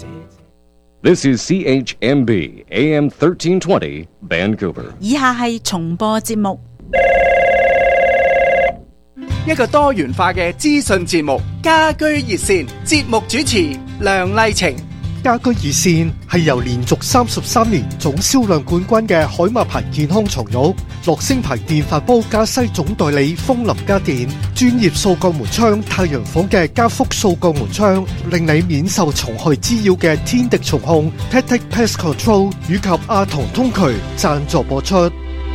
This is CHMB AM 1320 Vancouver。 以下係重播節目， 一個多元化嘅資訊節目，家居熱線節目主持梁麗晴。 家居熱線係由連續33年總銷量冠軍嘅海馬牌健康床褥、樂聲牌電飯煲加西總代理風林家電、專業掃鋼門窗太陽房嘅加福掃鋼門窗，令你免受蟲害滋擾嘅天敵蟲控 Tactic Pest Control 以及阿童通渠贊助播出。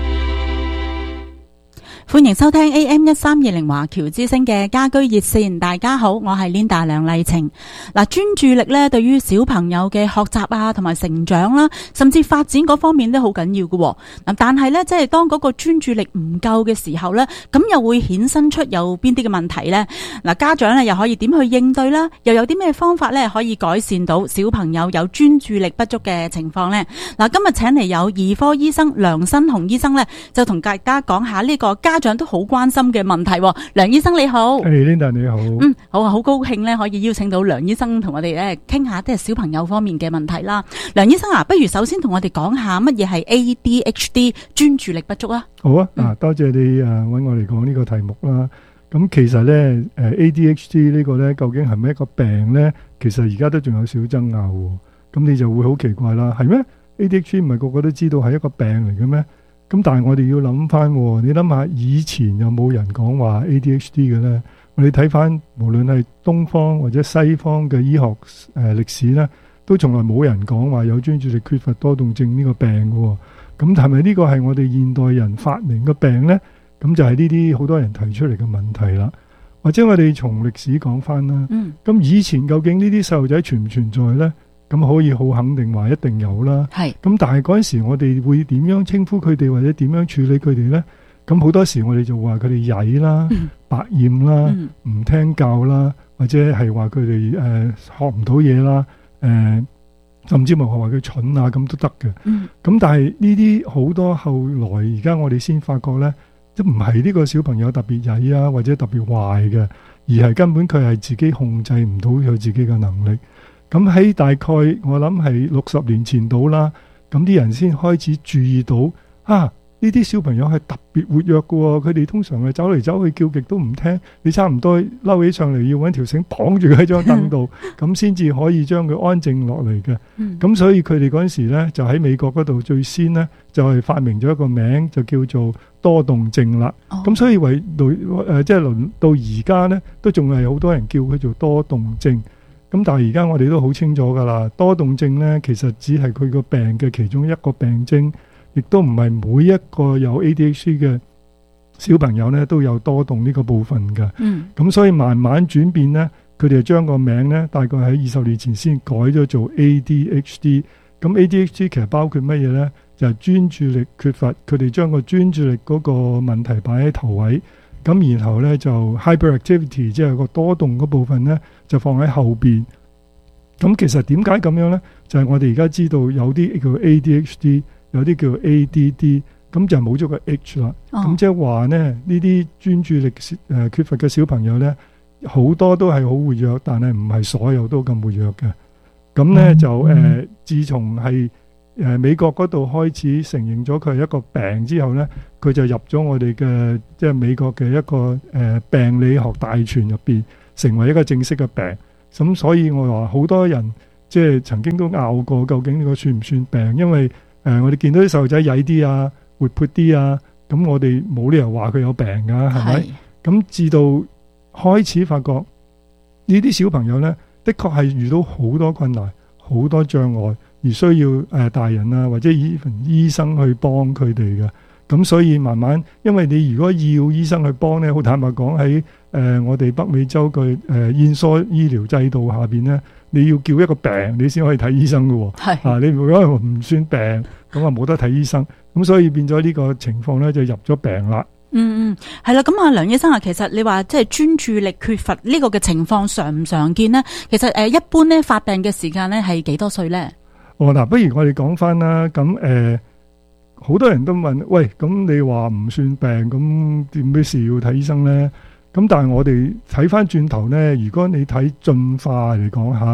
歡迎收聽 AM1320 華僑之聲嘅家居熱線。大家好，我係 Linda 梁麗晴。嗱，專注力咧，對於小朋友嘅學習啊，同埋成長啦，甚至發展嗰方面都好緊要嘅。嗱，但係咧，即係當嗰個專注力唔夠嘅時候咧，咁又會衍生出有邊啲嘅問題咧？嗱，家長咧又可以點去應對啦？又有啲咩方法咧可以改善到小朋友有專注力不足嘅情況咧？嗱，今日請嚟有兒科醫生梁新鴻醫生咧，就同大家講下呢個家長都好關心嘅問題。梁醫生你好。 Linda 你好。 好啊，好高興咧可以邀請到梁醫生同我哋咧傾下即係小朋友方面嘅問題啦。梁醫生啊，不如首先同我哋講下乜嘢係 ADHD 專注力不足啊？ 好啊，多謝你搵我嚟講呢個題目啦。咁其實咧ADHD 呢個咧究竟係咪一個病咧？其實而家都仲有少爭拗。咁你就會好奇怪啦，係咩 ？ADHD 唔係個個都知道係一個病嚟嘅咩？咁但係我哋要諗翻，你諗下以前有冇人講話 ADHD 嘅咧？我哋睇翻無論係東方或者西方嘅醫學歷史咧，都從來冇人講話有專注力缺乏多動症呢個病嘅。咁係咪呢個係我哋現代人發明嘅病咧？咁就係呢啲好多人提出嚟嘅問題啦。或者我哋從歷史講翻啦。咁以前究竟呢啲細路仔存唔存在咧？咁可以好肯定話一定有啦。咁但係嗰陣時我哋會點樣稱呼佢哋或者點樣處理佢哋呢？咁好多時我哋就話佢哋曳啦、百厭啦、唔聽教啦，或者係話佢哋學唔到嘢啦，甚至乎話佢蠢啊咁都得嘅。咁但係呢啲好多後來而家我哋先發覺呢，都唔係呢個小朋友特別曳啊或者特別壞嘅，而係根本佢係自己控制唔到佢自己嘅能力。咁喺大概我諗係60年前到啦，咁啲人先開始注意到呢啲小朋友係特別活躍嘅，佢哋通常係走嚟走去叫極都唔聽，你差唔多嬲起上嚟要搵條繩綁住佢喺張凳度，咁先至可以將佢安靜落嚟嘅。咁所以佢哋嗰陣時呢，就喺美國嗰度最先呢，就係發明咗一個名，就叫做多動症啦。咁所以即係輪到而家呢，都仲係好多人叫佢做多動症。咁但係而家我哋都好清楚㗎啦，多動症呢，其實只係佢個病嘅其中一個病徵，亦都唔係每一個有 ADHD 嘅小朋友呢都有多動呢個部分嘅。咁所以慢慢轉變呢，佢哋就將個名呢，大概喺20年前先改咗做 ADHD。咁 ADHD 其實包括乜嘢呢？就係專注力缺乏，佢哋將個專注力嗰個問題擺喺頭位。咁然後呢，就 hyperactivity， 即係個多動嗰部分呢，就放喺後邊。咁其實點解咁樣呢？就係我哋而家知道有啲叫 ADHD， 有啲叫 ADD， 咁就冇咗個 H 啦。咁即係話呢，呢啲專注力缺乏嘅小朋友呢，好多都係好活躍，但係唔係所有都咁活躍嘅。咁呢，就自從係美國嗰度開始承認咗佢係一個病之後呢，佢就入咗我哋嘅即係美國嘅一個病理學大全入邊，成為一個正式嘅病。咁所以我話好多人即係曾經都拗過，究竟呢個算唔算病？因為我哋見到啲細路仔曳啲啊、活潑啲啊，咁我哋冇理由話佢有病㗎，係咪？咁至到開始發覺呢啲小朋友呢，的確係遇到好多困難、好多障礙，而需要大人啊或者醫生去幫佢哋嘅。咁所以慢慢，因為你如果要醫生去幫呢，好坦白講喺我哋北美洲嘅燕梳醫療制度下邊呢，你要叫一個病你先可以睇醫生嘅。你如果唔算病，咁啊冇得睇醫生。咁所以變咗呢個情況呢，就入咗病啦。 係啦。咁梁醫生啊，其實你話即係專注力缺乏呢個嘅情況常唔常見呢？其實一般呢發病嘅時間呢係幾多歲呢？ 嗱，不如我哋講翻啦。咁好多人都問，喂，咁你話唔算病，咁點咩事要睇醫生呢？咁但係我哋睇翻轉頭呢，如果你睇進化嚟講下，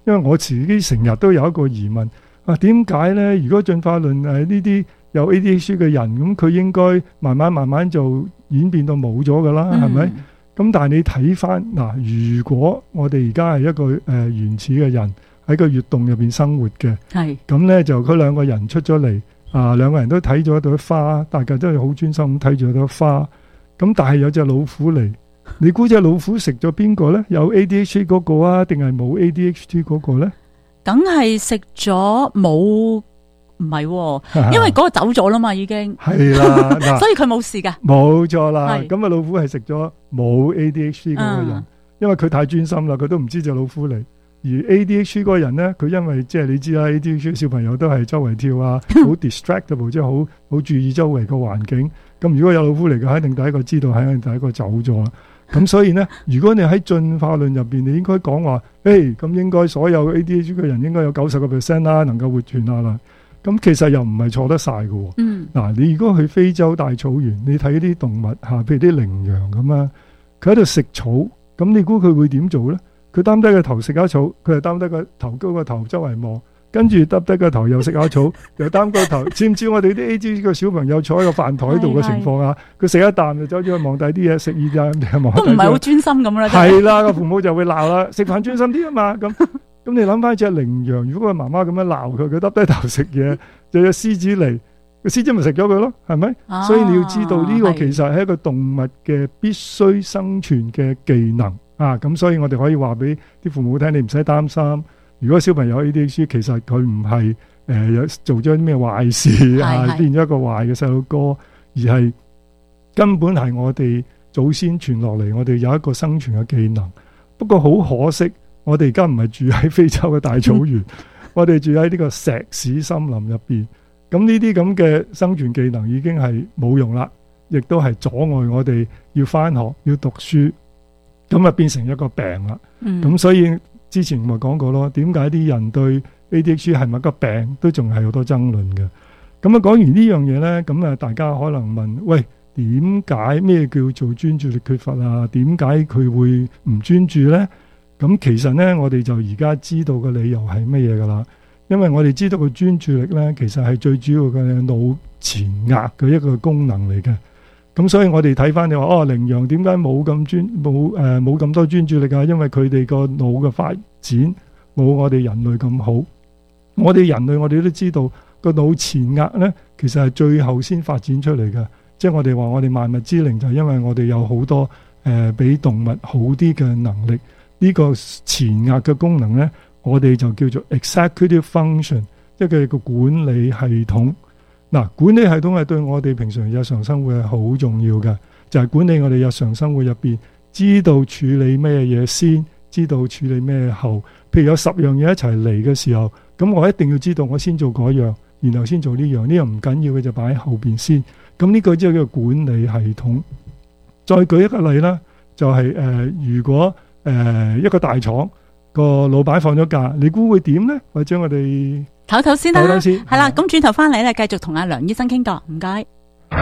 因為我自己成日都有一個疑問，點解呢？如果進化論呢啲有 ADHD 嘅人，咁佢應該慢慢就演變到冇咗噶啦，係咪？咁但係你睇翻嗱，如果我哋而家係一個原始嘅人喺個穴洞入邊生活嘅，咁呢就嗰兩個人出咗嚟，兩個人都睇咗一朵花，大家都係好專心咁睇住一朵花。咁但係有隻老虎嚟，你估隻老虎食咗邊個呢？有 ADHD 嗰個啊，定係冇 ADHD 嗰個呢？ 梗係食咗冇，唔係，因為嗰個走咗啦嘛，已經係啦，所以佢冇事噶。冇錯啦，咁老虎係食咗冇 ADHD 嗰個人，因為佢太專心啦，佢都唔知隻老虎嚟。而 ADHD 嗰個人呢，佢因為即係你知啦 ，ADHD 小朋友都係周圍跳啊，好 distractible， 即係好注意周圍個環境。咁如果有老虎嚟嘅，肯定第一個知道，肯定第一個走咗啦。咁所以呢，如果你喺進化論入邊，你應該講話，咁應該所有 ADHD 嘅人應該有90% 啦，能夠活存下來。咁其實又唔係錯得晒嘅。嗱，你如果去非洲大草原，你睇啲動物譬如啲羚羊咁啊，佢喺度食草，咁你估佢會點做呢？佢擔低個頭食下草，佢又擔低個頭高個頭周圍望，跟住耷低個頭又食下草，又擔個頭。知唔知我哋啲 ADHD 嘅小朋友坐喺個飯台度嘅情況啊？佢食一啖就走咗去望第啲嘢，食二啖望。都唔係好專心咁啦。係啦，個父母就會鬧啦，食飯專心啲啊嘛。咁你諗翻隻羚羊，如果個媽媽咁樣鬧佢，佢耷低頭食嘢，就有獅子嚟，個獅子咪食咗佢咯，係咪？所以你要知道呢個其實係一個動物嘅必須生存嘅技能。咁所以我哋可以話俾啲父母聽，你唔使擔心。如果小朋友 ADHD，其實佢唔係有做咗啲咩壞事變咗一個壞嘅細路哥，而係根本係我哋祖先傳落嚟，我哋有一個生存嘅技能。不過好可惜，我哋而家唔係住喺非洲嘅大草原，我哋住喺呢個石屎森林入邊。咁呢啲咁嘅生存技能已經係冇用啦，亦都係阻礙我哋要返學要讀書。咁啊變成一個病啦，咁所以之前咪講過咯，點解啲人對 ADHD 係咪一個病都仲係好多爭論嘅。咁啊講完呢樣嘢呢，咁啊大家可能問，喂，點解咩叫做專注力缺乏啊？點解佢會唔專注呢？咁其實呢，我哋就而家知道嘅理由係乜嘢噶啦？因為我哋知道個專注力呢，其實係最主要嘅腦前額嘅一個功能嚟嘅。咁所以我哋睇翻你話羚羊點解冇咁多專注力啊？因為佢哋個腦嘅發展冇我哋人類咁好。我哋人類我哋都知道個腦前額呢，其實係最後先發展出嚟嘅。即係我哋話我哋萬物之靈，就係因為我哋有好多比動物好啲嘅能力。呢個前額嘅功能呢，我哋就叫做 executive function， 即係佢個管理系統。管理系統係對我哋平常日常生活係好重要嘅，就係管理我哋日常生活入邊，知道處理咩嘢先，知道處理咩後。譬如有10樣嘢一齊嚟嘅時候，咁我一定要知道我先做嗰樣，然後先做呢樣，呢樣唔緊要嘅就擺喺後邊先。咁呢個即係叫管理系統。再舉一個例啦，就係如果一個大廠個老闆放咗假，你估會點呢？或者我哋唞唞先啦，係啦，咁轉頭翻嚟咧，繼續同阿梁醫生傾過，唔該。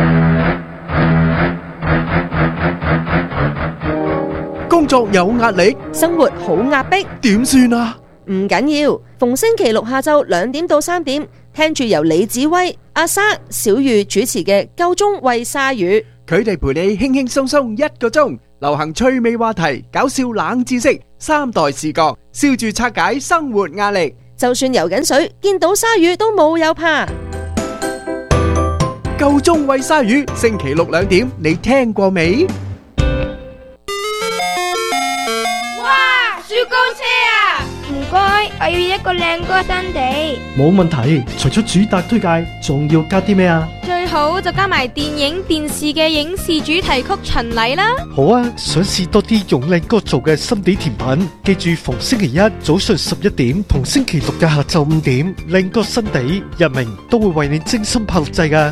工作有壓力， 生活好壓迫， 點算啊？ 唔緊要，逢星期六下晝2點到3點，聽住由李子威、阿莎、小玉主持嘅《夠鐘喂鯊魚》， 佢哋陪你輕輕鬆鬆1個鐘，流行趣味話題、搞笑冷知識、3代視角，笑住拆解生活壓力。 就算游緊水，見到鯊魚都冇有怕。 夠鐘喂鯊魚，星期六2點，你聽過未？ 哇，雪糕車啊！唔該，我要一個靚歌新地。 冇問題，除咗主打推介，仲要加啲咩啊？ 最好就加埋電影、電視嘅影視主題曲巡禮啦。 好啊，想試多啲用靚歌做嘅心地甜品，記住逢星期一早上11點同星期六嘅下晝5點，靚歌新地日明都會為你精心拍錄製㗎。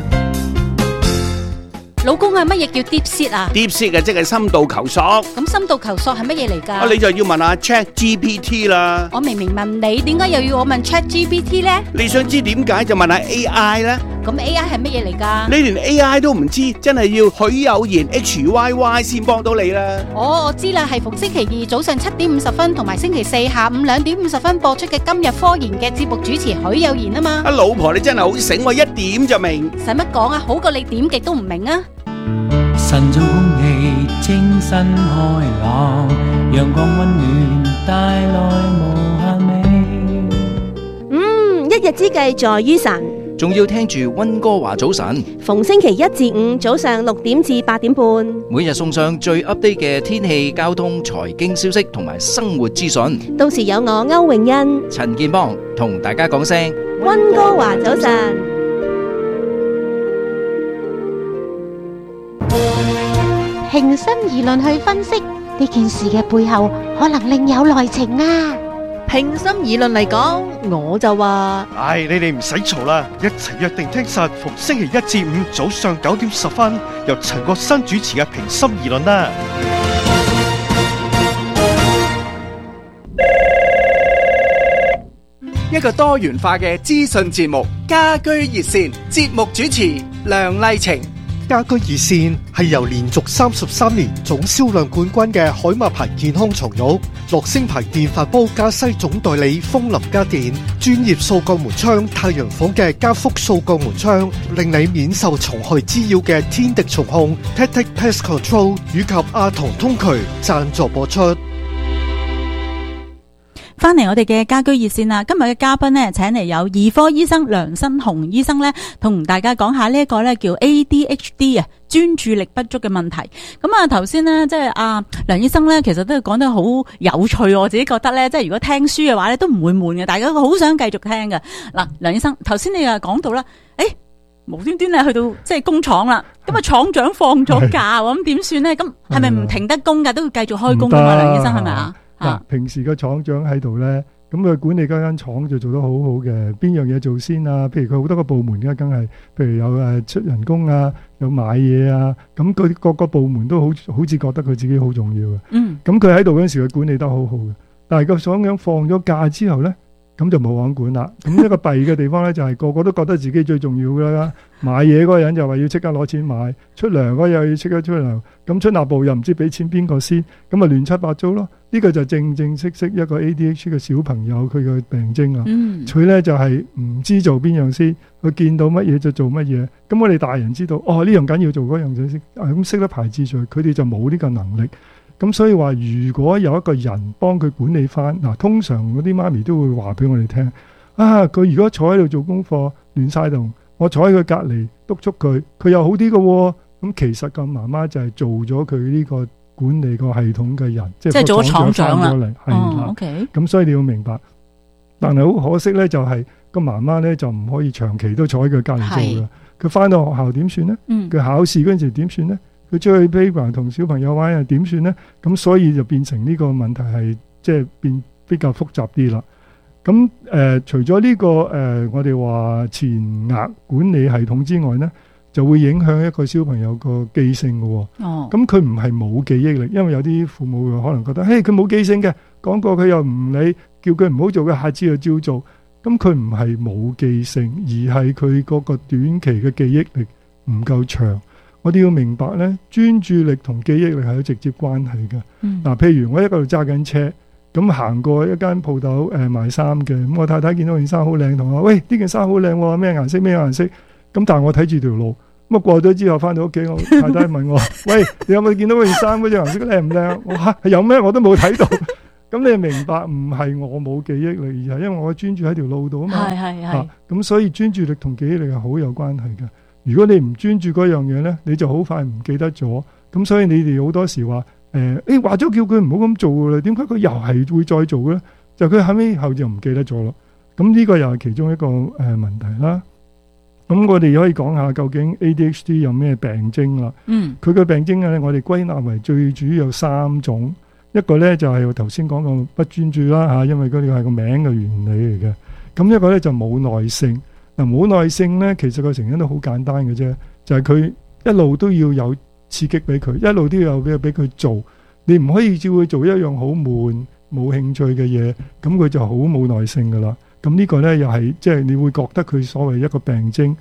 老公啊，乜嘢叫 deep seat 啊 ？deep seat 即係深度求索。 咁深度求索係乜嘢嚟㗎？ 你就要問下 ChatGPT 啦。 我明明問你，點解又要我問 ChatGPT 呢？ 你想知點解就問下 AI 啦。 咁 AI 係乜嘢嚟㗎？ 你連 AI 都唔知，真係要許有賢 HYY 先幫到你啦。 我知啦，係逢星期二早上7:50同埋星期四下午2:50播出嘅今日科研嘅節目主持許有賢啊嘛。 阿老婆你真係好醒，我一點就明。 使乜講啊？好過你點極都唔明啊！ 晨早空氣清新開朗，陽光溫暖帶來無限美。 一日之計在於晨， 仲要聽住溫哥華早晨， 逢星期一至五早上6點至8點半， 每日送上最 update 嘅天氣、交通、財經消息同埋生活資訊。 到時有我歐詠欣、 陳建邦同大家講聲溫哥華早晨。 平心而論去分析呢件事嘅背後，可能另有內情啊！ 平心而論嚟講，我就話： 你哋唔使嘈啦，一齊約定聽實逢星期一至五早上9:10，由陳國新主持嘅平心而論啦。 一個多元化嘅資訊節目，家居熱線節目主持梁麗晴。 家居熱線係由連續33年總銷量冠軍嘅海馬牌健康床褥、樂聲牌電飯煲加西總代理風林家電、專業掃鋼門窗太陽房嘅加福掃鋼門窗，令你免受蟲害滋擾嘅天敵蟲控 Tactic Pest Control 以及阿童通渠贊助播出。 翻嚟我哋嘅家居熱線啦，今日嘅嘉賓呢，請嚟有兒科醫生梁新鴻醫生呢，同大家講下呢一個呢叫 ADHD 啊，專注力不足嘅問題。咁啊，頭先呢，即係梁醫生呢，其實都講得好有趣，我自己覺得呢，即係如果聽書嘅話呢，都唔會悶嘅，大家好想繼續聽嘅。嗱，梁醫生，頭先你又講到啦，無端端咧去到即係工廠啦，咁啊廠長放咗假，咁點算呢？咁係咪唔停得工噶，都要繼續開工噶嘛？梁醫生係咪啊？ 嗱，平時個廠長喺度咧，咁佢管理嗰間廠就做得好好嘅。邊樣嘢做先啊？譬如佢好多個部門嘅，梗係譬如有出人工啊，有買嘢啊，咁佢各個部門都好似覺得佢自己好重要嘅。咁佢喺度嗰陣時，佢管理得好好嘅。但係個廠長放咗假之後咧，咁就冇人管啦。咁一個弊嘅地方咧，就係個個都覺得自己最重要㗎啦。買嘢嗰個人就話要即刻攞錢買，出糧嗰個又要即刻出糧。咁出納部又唔知俾錢邊個先，咁啊亂七八糟咯。呢個就正式一個 ADHD 嘅小朋友佢嘅病徵啊。佢咧就係唔知做邊樣先，佢見到乜嘢就做乜嘢。咁我哋大人知道，呢樣緊要做嗰樣就先，咁識得排次序，佢哋就冇呢個能力。咁所以話，如果有一個人幫佢管理翻，嗱，通常嗰啲媽咪都會話俾我哋聽，佢如果坐喺度做功課亂晒動，我坐喺佢隔離督促佢，佢又好啲嘅喎。咁其實個媽媽就係做咗佢呢個管理個系統嘅人，即係做咗廠長啦。OK。咁所以你要明白，但係好可惜咧，就係個媽媽咧就唔可以長期都坐喺佢隔離做啦。佢翻到學校點算咧？佢考試嗰陣時點算咧？佢出去 playground 同小朋友玩又點算呢？咁所以就變成呢個問題係即係變比較複雜啲啦。咁除咗呢個我哋話前額管理系統之外呢，就會影響一個小朋友個記性嘅。咁佢唔係冇記憶力，因為有啲父母可能覺得，佢冇記性嘅，講過佢又唔理，叫佢唔好做嘅，下次就照做。咁佢唔係冇記性，而係佢嗰個短期嘅記憶力唔夠長。我哋要明白咧，專注力同記憶力係有直接關係嘅。嗱，譬如我一個度揸緊車，咁行過一間鋪頭賣衫嘅，咁我太太見到件衫好靚，同我話：喂，呢件衫好靚喎，咩顏色咩顏色？咁但係我睇住條路，咁啊過咗之後翻到屋企，我太太問我：喂，你有冇見到件衫嗰隻顏色靚唔靚？我話有咩？我都冇睇到。咁你明白唔係我冇記憶力，而係因為我專注喺條路度啊嘛。係。咁所以專注力同記憶力係好有關係嘅。如果你唔專注嗰樣嘢呢，你就好快唔記得咗。咁所以你哋好多時話話咗叫佢唔好咁做㗎啦，點解佢又係會再做呢？就佢後就唔記得咗咯。咁呢個又係其中一個問題啦。咁我哋可以講下究竟 ADHD 有咩病徵啦。佢嘅病徵呢，我哋歸納為最主要有3種。一個呢就係我頭先講嘅不專注啦，因為嗰個係個名嘅原理嚟嘅。咁一個呢就冇耐性。嗱，冇耐性咧，其實個成因都好簡單嘅啫，就係佢一路都要有刺激俾佢，一路都要有俾佢做。你唔可以照佢做一樣好悶、冇興趣嘅嘢，咁佢就好冇耐性噶啦。咁呢個咧又係即係你會覺得佢所謂一個病徵。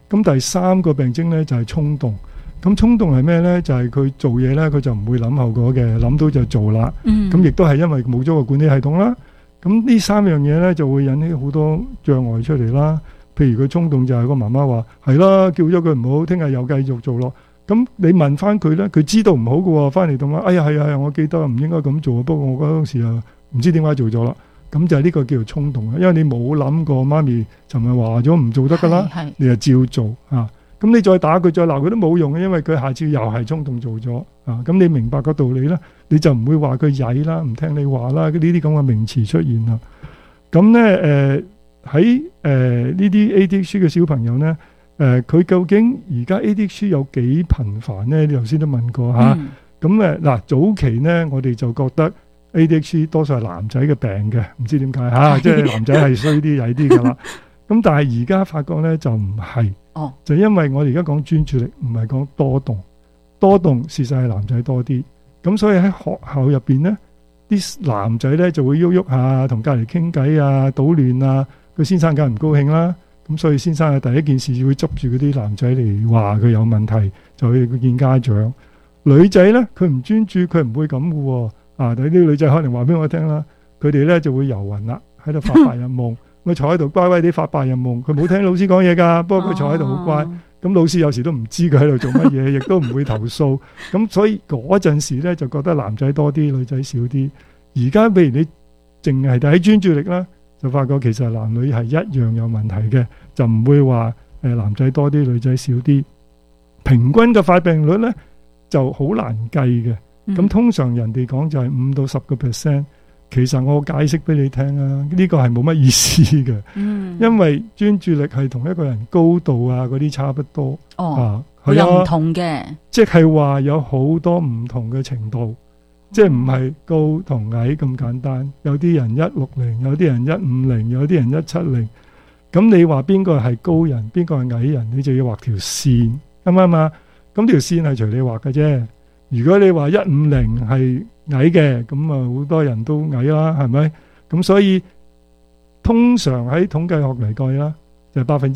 咁第三個病徵咧就係衝動。咁衝動係咩咧？就係佢做嘢咧，佢就唔會諗後果嘅，諗到就做啦。咁亦都係因為冇咗個管理系統啦。咁呢三樣嘢咧就會引起好多障礙出嚟啦。譬如佢衝動就係個媽媽話係啦，叫咗佢唔好，聽日又繼續做咯。咁你問翻佢咧，佢知道唔好嘅喎，翻嚟同話：哎呀係啊，我記得唔應該咁做，不過我嗰時又唔知點解做咗啦。咁就係呢個叫做衝動啦，因為你冇諗過媽咪尋日話咗唔做得噶啦，你就照做啊。咁你再打佢再鬧佢都冇用嘅，因為佢下次又係衝動做咗啊。咁你明白個道理啦，你就唔會話佢曳啦，唔聽你話啦，呢啲咁嘅名詞出現啦。咁咧喺呢啲 ADHD 嘅小朋友咧，佢究竟而家 ADHD 有幾頻繁咧？你頭先都問過嚇。咁嗱，早期咧我哋就覺得 ADHD 多數係男仔嘅病嘅，唔知點解嚇，即係男仔係衰啲曳啲㗎啦。咁但係而家發覺咧就唔係，就因為我哋而家講專注力，唔係講多動。多動事實係男仔多啲，咁所以喺學校入邊咧，啲男仔咧就會喐喐下，同隔離傾偈啊，搗亂啊，個先生梗係唔高興啦。咁所以先生嘅第一件事會執住嗰啲男仔嚟話佢有問題，就去見家長。女仔咧佢唔專注，佢唔會咁嘅喎。啊，啲女仔可能話俾我聽啦，佢哋咧就會遊魂啦，喺度發白日夢。佢坐喺度乖乖地發白日夢，佢冇聽老師講嘢㗎，不過佢坐喺度好乖。咁老師有時都唔知佢喺度做乜嘢，亦都唔會投訴。咁所以嗰陣時咧就覺得男仔多啲，女仔少啲。而家譬如你淨係睇專注力啦，就發覺其實男女係一樣有問題嘅，就唔會話男仔多啲，女仔少啲。平均嘅發病率咧就好難計嘅。咁通常人哋講就係5到10%。其實我解釋俾你聽啊，呢個係冇乜意思嘅，因為專注力係同一個人高度啊嗰啲差不多， 佢有唔同嘅， 即係話有好多唔同嘅程度，即係唔係高同矮咁簡單。有啲人160，有啲人150，有啲人170。咁你話邊個係高人，邊個係矮人，你就要畫條線，啱唔啱啊？咁條線係隨你畫嘅啫。如果你話150係矮嘅，咁啊好多人都矮啦，係咪？咁所以通常喺統計學嚟計啦，就係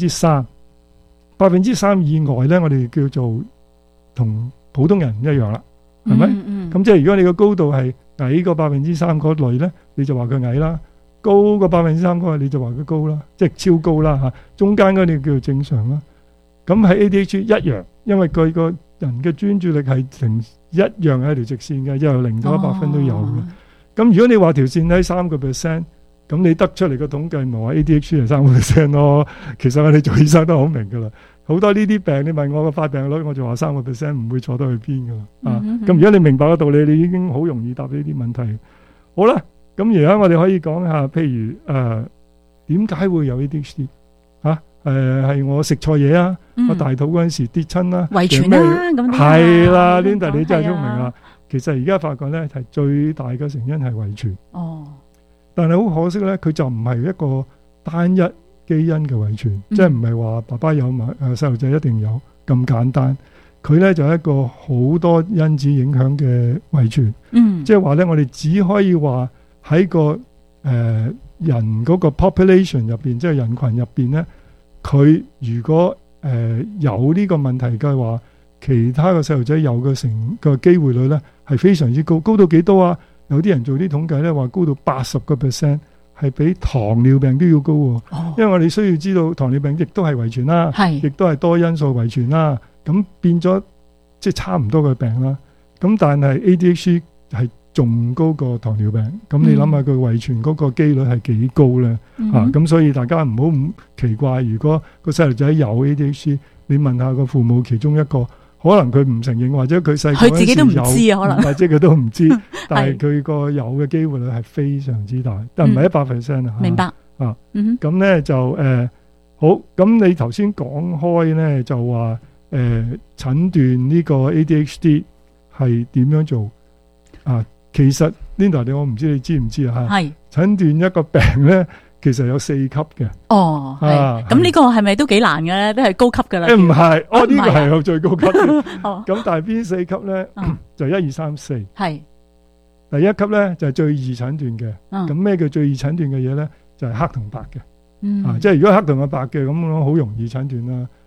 3%以外咧，我哋叫做同普通人一樣啦，係咪？咁即係如果你個高度係矮過3%嗰類咧，你就話佢矮啦；高過3%嗰個你就話佢高啦，即係超高啦嚇。中間嗰啲叫做正常啦。咁喺 ADHD 一樣，因為佢個人嘅專注力係成一樣係一條直線嘅，由0到100分都有嘅。咁如果你話條線喺3%，咁你得出嚟個統計咪話 ADHD 係3% 咯？其實我哋做醫生都好明噶啦，好多呢啲病你問我個發病率，我就話3%唔會錯得去邊噶啦。咁如果你明白個道理，你已經好容易答呢啲問題。好啦，咁而家我哋可以講下，譬如點解會有 ADHD 嚇？係我食錯嘢啊！我大肚嗰陣時跌親啦， 遺傳啦，咁係啦，Linda 你真係聰明啦。其實而家發覺咧，係最大嘅成因係遺傳。但係好可惜咧，佢就唔係一個單一基因嘅遺傳，即係唔係話爸爸有埋細路仔一定有咁簡單。佢咧就係一個好多因子影響嘅遺傳。即係話咧，我哋只可以話喺個人嗰個 population 入邊，即係人群入邊咧。佢如果有呢個問題嘅話，其他嘅細路仔有嘅成個機會率咧係非常之高，高到幾多啊？有啲人做啲統計咧話高到80%，係比糖尿病都要高喎。因為我哋需要知道糖尿病亦都係遺傳啦，亦都係多因素遺傳啦，咁變咗即係差唔多嘅病啦。咁但係 ADHD 係仲高過糖尿病，咁你諗下佢遺傳嗰個機率係幾高咧？咁所以大家唔好咁奇怪，如果個細路仔有 ADHD， 你問下個父母其中一個，可能佢唔承認，或者佢細個嗰陣時有，佢自己都唔知啊，可能或者佢都唔知，但係佢個有嘅機會率係非常之大，但唔係100%啊。 明白啊？咁咧就好，咁你頭先講開咧就話診斷呢個 ADHD 係點樣做啊？其實 Linda 我唔知你知唔知啊？係診斷一個病咧，其實有4級嘅。咁呢個係咪都幾難嘅咧？都係高級噶啦。唔係，呢個係有最高級嘅。咁但係邊4級咧？就1、2、3、4。係第一級咧就係最易診斷嘅。咁咩叫最易診斷嘅嘢咧？就係黑同白嘅。即係如果黑同白嘅咁好容易診斷啦。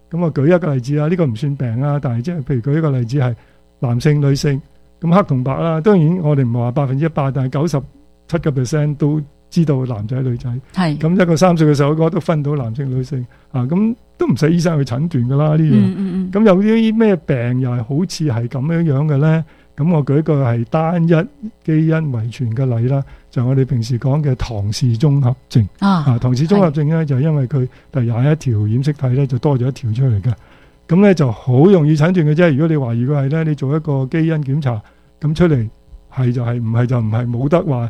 咁我舉一個例子啦，呢個唔算病啊，但係即係譬如舉一個例子係男性、女性，咁黑同白啦。當然我哋唔係話100%，但係97% 都知道男仔女仔。係咁一個3歲嘅細路哥都分到男性、女性啊，咁都唔使醫生去診斷噶啦呢樣。咁有啲咩病又係好似係咁樣嘅咧？咁我舉一個係單一基因遺傳嘅例啦，就係我哋平時講嘅唐氏綜合症。唐氏綜合症咧就係因為佢第21條染色體咧就多咗一條出嚟嘅，咁咧就好容易診斷嘅啫。如果你懷疑佢係咧，你做一個基因檢查，咁出嚟係就係，唔係就唔係，冇得話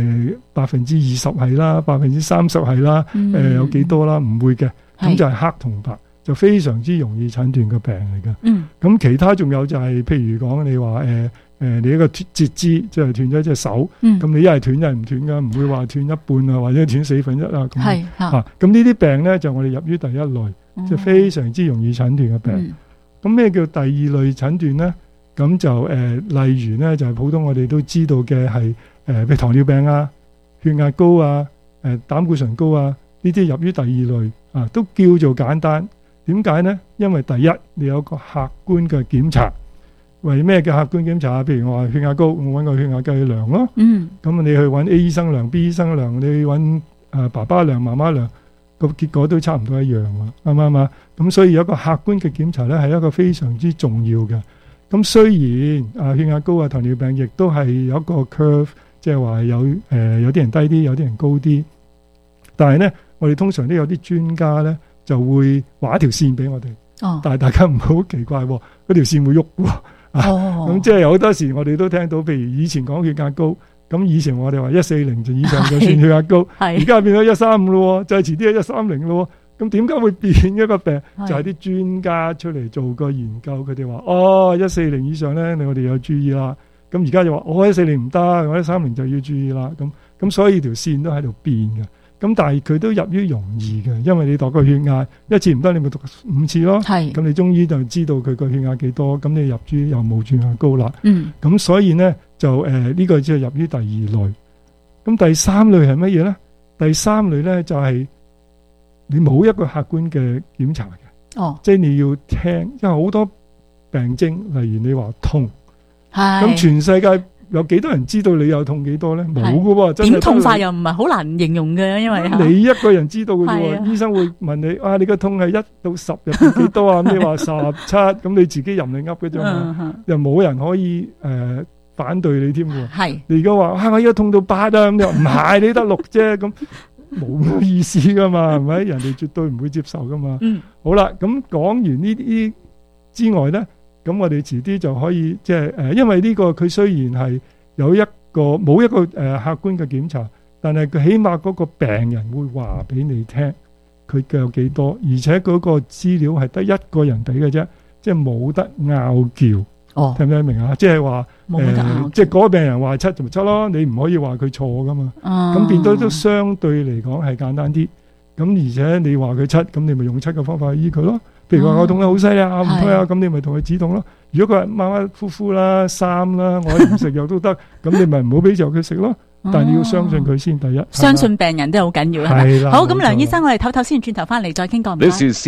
20%係啦，30%係啦，有幾多啦，唔會嘅。咁就係黑同白。就非常之容易診斷嘅病嚟嘅。咁其他仲有就係譬如講你話你一個截肢，即係斷咗隻手，咁你一係斷一係唔斷㗎，唔會話斷一半啊，或者斷1/4啊咁。係嚇。咁呢啲病咧就我哋入於第一類，即係非常之容易診斷嘅病。咁咩叫第二類診斷咧？咁就例如咧就係普通我哋都知道嘅係譬如糖尿病啊、血壓高啊、膽固醇高啊，呢啲入於第二類啊，都叫做簡單。點解呢？因為第一，你有個客觀嘅檢查。為咩叫客觀檢查？譬如我話血壓高，我揾個血壓計去量咯。咁你去揾 A 醫生量、B 醫生量，你揾爸爸量、媽媽量，個結果都差唔多一樣啦，啱唔啱啊？咁所以有一個客觀嘅檢查咧，係一個非常之重要嘅。咁雖然血壓高啊、糖尿病亦都係有一個 curve，即係話有啲人低啲，有啲人高啲。但係咧，我哋通常都有啲專家咧，就會畫一條線俾我哋，但係大家唔好奇怪，嗰條線會喐喎。咁即係有好多時我哋都聽到，譬如以前講血壓高，咁以前我哋話140就以上就算血壓高，而家變咗135咯，就係遲啲係130咯。咁點解會變一個病？就係啲專家出嚟做個研究，佢哋話140以上咧，我哋有注意啦。咁而家就話140唔得，我130就要注意啦。咁所以條線都喺度變嘅。咁但係佢都入於容易嘅，因為你度個血壓一次唔得，你咪讀5次咯。咁你終於就知道佢個血壓幾多，咁你入於又冇血壓高啦。咁所以呢，就呢個只係入於第二類。咁第三類係乜嘢呢？第三類呢，就係你冇一個客觀嘅檢查嘅。即係你要聽，因為好多病徵，例如你話痛，咁全世界有幾多人知道你有痛幾多咧？冇噶喎， 點痛法又唔係好難形容嘅，因為你一個人知道嘅啫。醫生會問你你個痛係1到10入邊幾多啊？咁你話17，咁你自己任你噏嘅啫嘛，又冇人可以反對你添喎。你而家話我而家痛到8啊，咁你話唔係，你得6啫，咁冇意思噶嘛，係咪？人哋絕對唔會接受噶嘛。好啦，咁講完呢啲之外咧。咁我哋遲啲就可以即係因為呢個佢雖然係有冇一個客觀嘅檢查，但係佢起碼嗰個病人會話俾你聽佢嘅有幾多，而且嗰個資料係得一個人俾嘅啫，即係冇得拗撬。聽唔聽明啊？即係話即係嗰個病人話7就7咯，你唔可以話佢錯噶嘛。咁變咗都相對嚟講係簡單啲。咁而且你話佢7，咁你咪用7個方法去醫佢咯。譬如話我痛得好犀利啊，唔推啊，咁你咪同佢止痛咯。如果佢係馬馬虎虎啦、3啦，我唔食藥都得，咁你咪唔好俾藥佢食咯。但係你要相信佢先，第一相信病人都好緊要，係咪？好，咁梁醫生，我哋唞唞先，轉頭翻嚟再傾過。 This is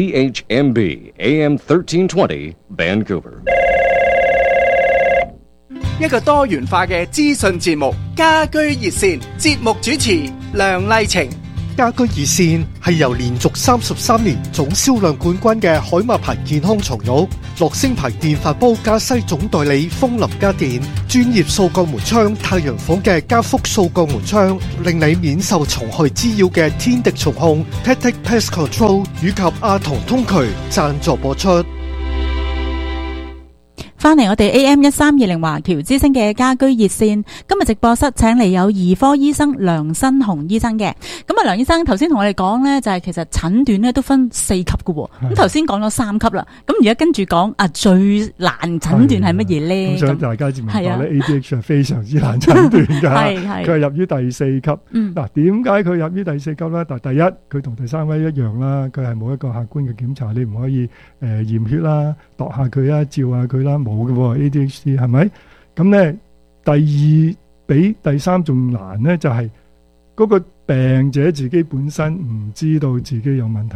CHMB AM 1320 Vancouver。 一個多元化嘅資訊節目，家居熱線節目主持梁麗晴。 家居熱線係由連續33年總銷量冠軍嘅海馬牌健康床褥、樂聲牌電飯煲加西總代理風林家電、專業掃鋼門窗太陽房嘅加福掃鋼門窗，令你免受蟲害滋擾嘅天敵蟲控 Tactic Pest Control 以及阿童通渠贊助播出。 翻嚟我哋 AM1320 華僑之聲嘅家居熱線，今日直播室請嚟有兒科醫生梁新鴻醫生嘅。咁啊，梁醫生頭先同我哋講咧，就係其實診斷咧都分4級嘅。咁頭先講咗3級啦，咁而家跟住講最難診斷係乜嘢咧？咁所以大家知唔知咧 ？ADHD 係非常之難診斷㗎，佢係入於第4級。嗱，點解佢入於第4級咧？第一，佢同第3位一樣啦，佢係冇一個客觀嘅檢查，你唔可以驗血啦、度下佢啦、照下佢啦，冇嘅 ADHD 係咪？咁咧，第二比第3仲難咧，就係嗰個病者自己本身唔知道自己有問題，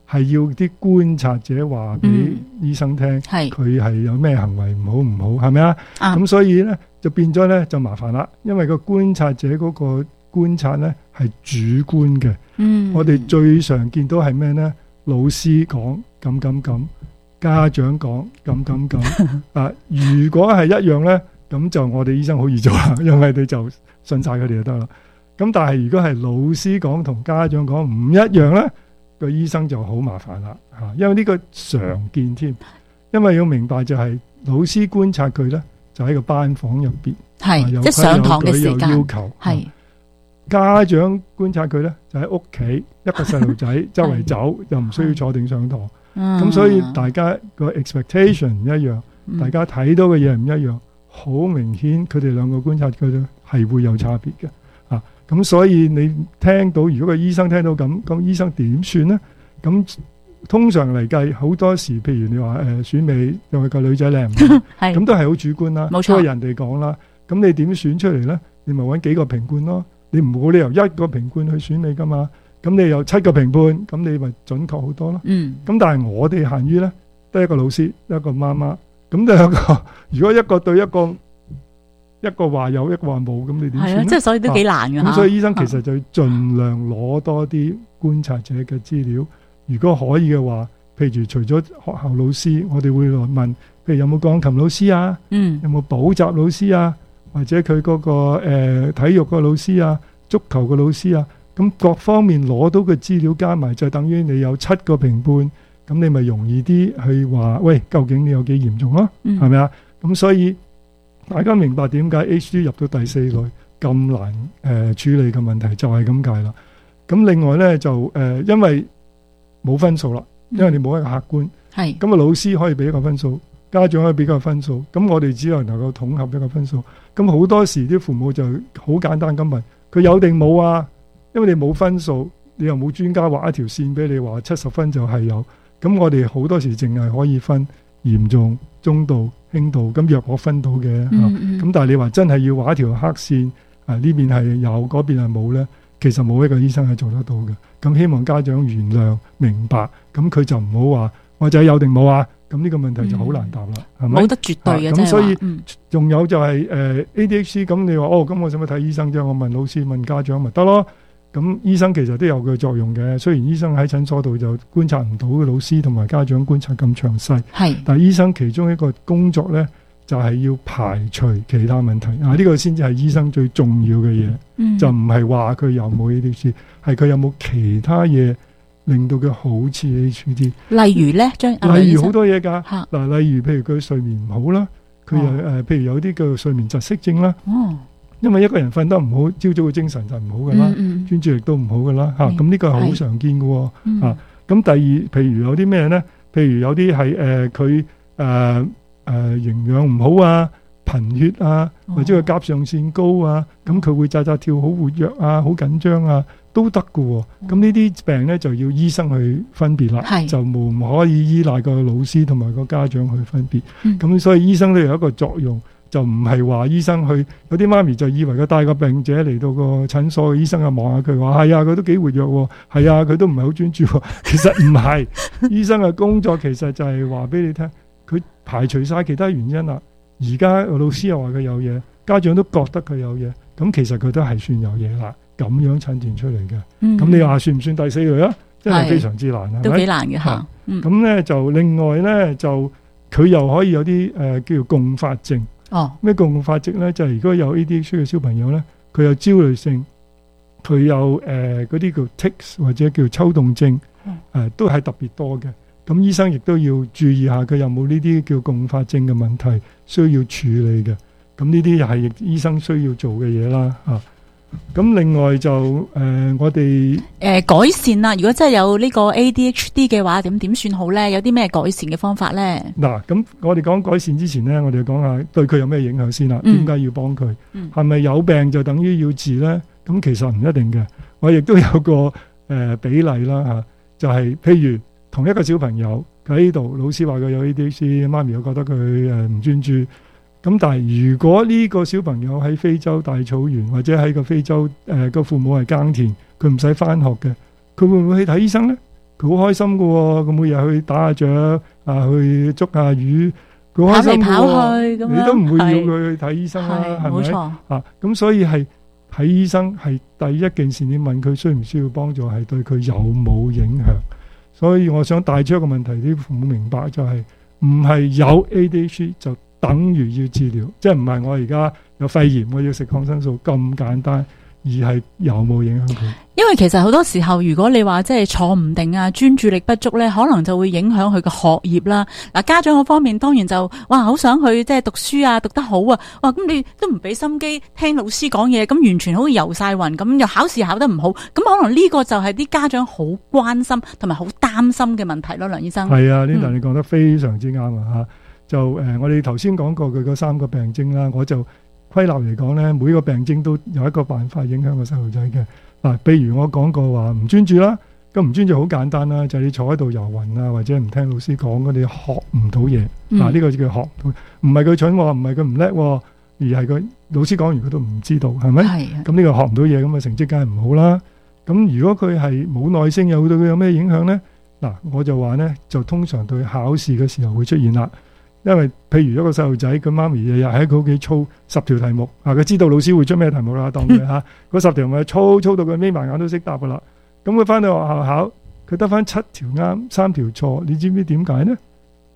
係要啲觀察者話俾醫生聽，佢係有咩行為唔好，係咪啊？咁所以咧就變咗咧就麻煩啦，因為個觀察者嗰個觀察咧係主觀嘅。我哋最常見到係咩咧？老師講咁，家長講咁啊。如果係一樣咧，咁就我哋醫生好易做啦，因為你就信晒佢哋就得啦。咁但係如果係老師講同家長講唔一樣咧，個醫生就好麻煩啦嚇，因為呢個常見添。因為要明白就係老師觀察佢咧，就喺個班房入邊， 即係上堂嘅時間有要求。家長觀察佢咧，就喺屋企一個細路仔周圍走，又唔需要坐定上堂。咁所以大家個 expectation 唔一樣，大家睇到嘅嘢唔一樣，好明顯佢哋兩個觀察佢咧係會有差別嘅。咁所以你聽到，如果個醫生聽到咁醫生點算呢？咁通常嚟計，好多時譬如你話選美又係個女仔靚唔靚，咁都係好主觀啦，冇錯，人哋講啦。咁你點選出嚟呢？你咪揾幾個評判咯。你冇理由一個評判去選美噶嘛。咁你有7個評判，咁你咪準確好多咯。咁但係我哋限於呢，得一個老師，一個媽媽，咁就有個，如果一個對一個話有，一個話冇，咁你點算呢？ 即係所以都幾難㗎。 咁所以醫生其實就盡量攞多啲觀察者嘅資料。如果可以嘅話，譬如除咗學校老師，我哋會來問，譬如有冇鋼琴老師啊，有冇補習老師啊，或者佢嗰個體育個老師啊，足球個老師啊，咁各方面攞到嘅資料加埋，就等於你有7個評判，咁你咪容易啲去話，喂，究竟你有幾嚴重咯？係咪啊？咁所以大家明白點解 HD 入到第4類咁難處理嘅問題就係咁解啦。咁另外咧就因為冇分數啦，因為你冇一個客觀，咁啊老師可以俾一個分數，家長可以俾一個分數，咁我哋只能夠統合一個分數。咁好多時啲父母就好簡單咁問佢有定冇啊？因為你冇分數，你又冇專家畫一條線俾你話70分就係有。咁我哋好多時淨係可以分嚴重、中度、輕度，咁若可分到嘅。咁但係你話真係要畫一條黑線，呢邊係有，嗰邊係冇咧，其實冇一個醫生係做得到嘅。咁希望家長原諒明白，咁佢就唔好話我仔有定冇啊。咁呢個問題就好難答啦，係咪？ 冇得絕對嘅， 咁所以仲有就係ADHD，咁你話咁我使乜睇醫生啫？我問老師問家長咪得咯。咁醫生其實都有佢作用嘅，雖然醫生喺診所度就觀察唔到老師同埋家長觀察咁詳細，但係醫生其中一個工作呢，就係要排除其他問題。呢個先至係醫生最重要嘅嘢，就唔係話佢有冇 ADHD，係佢有冇其他嘢令到佢好似 ADHD。例如呢，例如好多嘢㗎。嗱，例如譬如佢睡眠唔好啦，佢譬如有啲叫睡眠窒息症啦。因為一個人瞓得唔好，朝早嘅精神就唔好噶啦，專注力都唔好噶啦，咁呢個係好常見嘅。咁第二，譬如有啲咩咧？譬如有啲係佢營養唔好啊，貧血啊，或者佢甲狀腺高啊，咁佢會扎扎跳，好活躍啊，好緊張啊，都得㗎。咁呢啲病咧就要醫生去分別啦，就唔可以依賴個老師同埋個家長去分別。咁所以醫生都有一個作用。就唔係話醫生去，有啲媽咪就以為佢帶個病者嚟到個診所，醫生就望下佢話係啊，佢都幾活躍喎，係啊，佢都唔係好專注喎。其實唔係，醫生嘅工作其實就係話俾你聽，佢排除晒其他原因啦。而家老師又話佢有嘢，家長都覺得佢有嘢，咁其實佢都係算有嘢啦。咁樣診斷出嚟嘅，咁你話算唔算第4類啊？真係非常之難，係咪？ 都幾難嘅嚇。 咁咧就另外咧就佢又可以有啲叫做共發症。咩共發症咧？就係如果有 ADHD 嘅小朋友咧，佢有焦慮性，佢有嗰啲叫 tics 或者叫抽動症，都係特別多嘅。咁醫生亦都要注意下佢有冇呢啲叫共發症嘅問題需要處理嘅。咁呢啲又係醫生需要做嘅嘢啦。咁另外就我哋改善啦。如果真係有呢個 ADHD 嘅話，點算好咧？有啲咩改善嘅方法咧？ 嗱，咁我哋講改善之前咧，我哋講下對佢有咩影響先啦。點解要幫佢？係咪有病就等於要治咧？咁其實唔一定嘅。我亦都有個比例啦嚇，就係譬如同一個小朋友喺呢度，老師話佢有 ADHD，媽咪又覺得佢唔專注。咁但係如果呢個小朋友喺非洲大草原，或者喺個非洲個父母係耕田，佢唔使返學嘅，佢會唔會去睇醫生呢？ 佢好開心㗎喎，佢每日去打下雀啊，去捉下魚，佢好開心㗎喎， 跑嚟跑去咁樣， 你都唔會要佢去睇醫生啦，係咪？ 冇錯啊，咁所以係睇醫生係第一件事，你問佢需唔需要幫助，係對佢有冇影響。所以我想帶出一個問題，啲父母明白就係唔係有 ADHD 就等於要治療，即係唔係我而家有肺炎我要食抗生素咁簡單，而係有冇影響佢。 因為其實好多時候，如果你話即係坐唔定啊、專注力不足咧，可能就會影響佢嘅學業啦。嗱，家長嗰方面當然就哇好想去即係讀書啊，讀得好啊，哇咁你都唔俾心機聽老師講嘢，咁完全好似遊晒暈咁，又考試考得唔好，咁可能呢個就係啲家長好關心同埋好擔心嘅問題咯，梁醫生。 係啊，Linda你講得非常之啱啊嚇！就我哋頭先講過佢嗰3個病徵啦，我就歸納嚟講咧，每個病徵都有一個辦法影響個細路仔嘅。嗱，譬如我講過話唔專注啦，咁唔專注好簡單啦，就係你坐喺度遊魂啊，或者唔聽老師講，你學唔到嘢。嗱，呢個就叫學唔到，唔係佢蠢，唔係佢唔叻，而係佢老師講完佢都唔知道，係咪？咁呢個學唔到嘢，咁啊成績梗係唔好啦。咁如果佢係冇耐性，又對佢有咩影響咧？嗱，我就話咧，就通常對考試嘅時候會出現啦。因為譬如一個細路仔，佢媽咪日日喺佢屋企操10條題目，佢知道老師會出咩題目啦，當佢嗰10條咪操到佢眯埋眼都識答噶啦。咁佢翻到學校考，佢得翻7條啱，3條錯，你知唔知點解呢？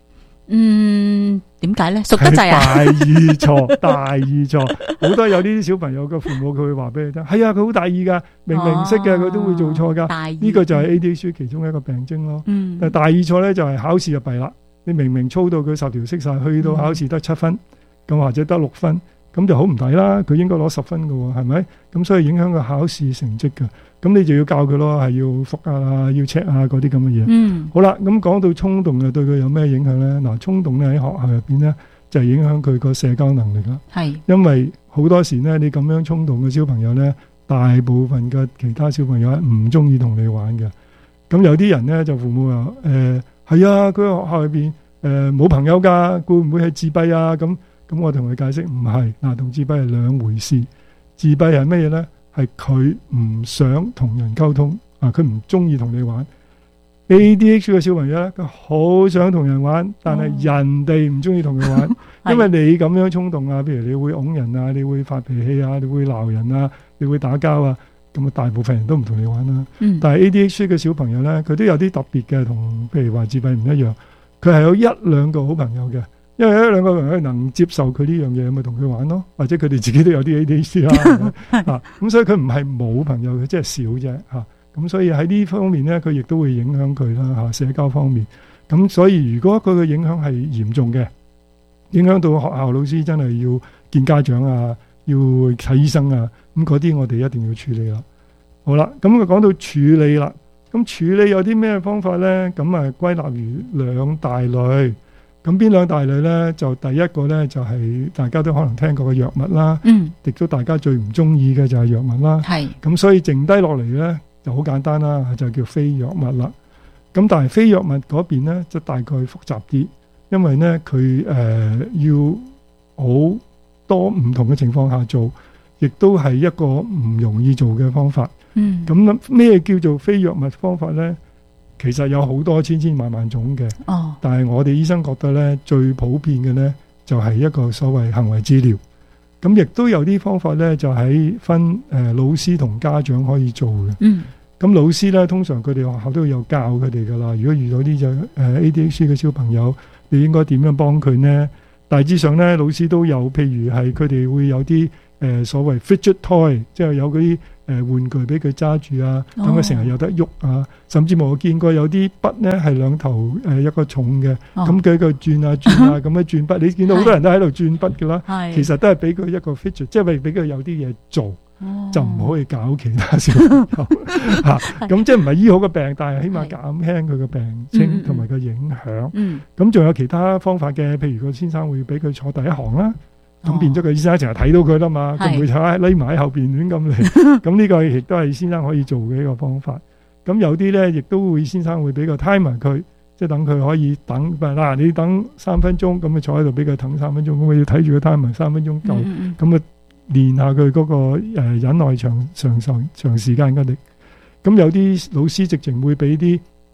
點解咧？熟得滯啊！ 大意錯，大意錯，好多有啲小朋友嘅父母佢會話俾你聽，係啊，佢好大意噶，明明識嘅佢都會做錯噶。呢個就係 ADHD 其中一個病徵咯。但大意錯咧就係考試就弊啦。你明明操到佢10條識晒，去到考試得7分，咁或者得6分，咁就好唔抵啦。佢應該攞10分嘅喎，係咪？咁所以影響個考試成績嘅。咁你就要教佢咯，係要復啊，要 check 啊嗰啲咁嘅嘢。好啦，咁講到衝動啊，對佢有咩影響咧？嗱，衝動咧喺學校入邊咧，就係影響佢個社交能力啦。係，因為好多時咧，你咁樣衝動嘅小朋友咧，大部分嘅其他小朋友係唔中意同你玩嘅。咁有啲人咧就父母話係啊，佢喺學校入邊冇朋友㗎，會唔會係自閉啊？咁我同佢解釋唔係，嗱，同自閉係兩回事。自閉係乜嘢咧？係佢唔想同人溝通啊，佢唔中意同你玩。ADHD 嘅小朋友咧，佢好想同人玩，但係人哋唔中意同佢玩，因為你咁樣衝動啊，譬如你會㧬人啊，你會發脾氣啊，你會鬧人啊，你會打交啊。咁啊，大部分人都唔同你玩啦。但係 ADHD 嘅小朋友咧，佢都有啲特別嘅，同譬如話自閉唔一樣。佢係有1-2個好朋友嘅，因為1-2個朋友能接受佢呢樣嘢，咪同佢玩咯。或者佢哋自己都有啲 ADHD 啦，咁所以佢唔係冇朋友，佢即係少啫嚇。咁所以喺呢方面咧，佢亦都會影響佢啦嚇，社交方面。咁所以如果佢嘅影響係嚴重嘅，影響到學校老師真係要見家長啊，要睇醫生啊。咁嗰啲我哋一定要處理啦。好啦，咁佢講到處理啦，咁處理有啲咩方法咧？咁啊歸納如2大類。咁邊2大類咧？就第一個咧就係大家都可能聽過嘅藥物啦，亦都大家最唔中意嘅就係藥物啦。係。咁所以剩低落嚟咧就好簡單啦，就叫非藥物啦。咁但係非藥物嗰邊咧就大概複雜啲，因為咧佢要好多唔同嘅情況下做。亦都係一個唔容易做嘅方法。咁咩叫做非藥物方法呢？其實有好多千萬種嘅。但係我哋醫生覺得呢，最普遍嘅呢，就係一個所謂行為治療。咁亦都有啲方法呢，就喺分老師同家長可以做嘅。咁老師呢，通常佢哋學校都有教佢哋噶啦。如果遇到呢隻ADHD 嘅小朋友，你應該點樣幫佢呢？大致上呢，老師都有，譬如係佢哋會有啲所謂 fidget toy， 即係有嗰啲玩具俾佢揸住啊，等佢成日有得喐啊。甚至乎我見過有啲筆呢係2頭一個重嘅，咁佢轉啊轉啊咁樣轉筆。你見到好多人都喺度轉筆㗎啦，其實都係俾佢一個 fidget， 即係俾佢有啲嘢做，就唔可以搞其他小朋友嚇。咁即係唔係醫好個病，但係起碼減輕佢個病徵同埋個影響。咁仲有其他方法嘅，譬如個先生會俾佢坐第一行啦。咁變咗個醫生成日睇到佢啦嘛，佢唔會匿埋喺後邊亂咁嚟。咁呢個亦都係先生可以做嘅一個方法。咁有啲咧，亦都會先生會俾個 timer佢，即係等佢可以等。嗱，你等3分鐘，咁啊坐喺度俾佢等3分鐘，咁我要睇住個 timer 3分鐘夠，咁啊練下佢嗰個忍耐長時間嘅力。咁有啲老師直情會俾啲